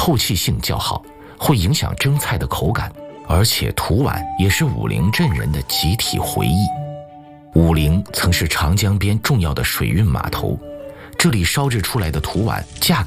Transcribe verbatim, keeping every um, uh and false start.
透气性较好，会影响蒸菜的口感，而且土碗也是武陵镇人的集体回忆。武陵曾是长江边重要的水运码头，这里烧制出来的土碗价格